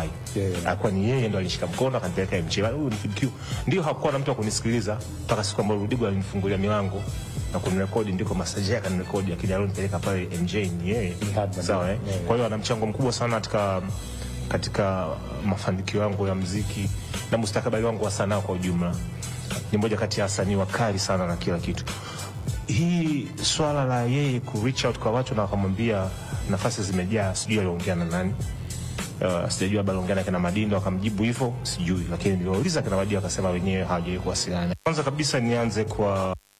hajawahi. Kwa ni yeye ndo alishika mkono akanipeleka MJ. Huyu ni Kid Q. Ndio hakuwa na mtu wa kunisikiliza mpaka siku ambayo Rudigo alinifungulia milango na kunirekodi, ndiko masaji yake kanirekodi akija alionipeleka pale MJ ni yeye. Sawa Kwa hiyo ana mchango mkubwa sana katika mafanikio yangu ya muziki na mustakabali wangu wa sanaa kwa ujumla. Ni mmoja kati ya wasanii wakali sana na kila kitu. Hii swala la yeye ku reach out kwa watu na akamwambia nafasi zimejaa, sijui aliongea na nani. Sijui aliongea na kina Madindo akamjibu hivyo, sijui, lakini niliuliza kina Madindo akasema wenyewe hawajawahi kuwasiliana. Kwanza kabisa nianze kwa